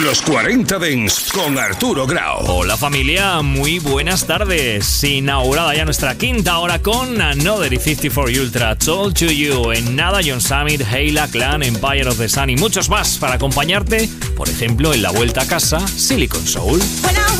Los 40 Dents con Arturo Grau. Hola familia, muy buenas tardes. Inaugurada ya nuestra quinta hora con Another 54 Ultra, Told to You. En nada, John Summit, Hayla, Clan, Empire of the Sun y muchos más para acompañarte, por ejemplo, en la vuelta a casa, Silicon Soul.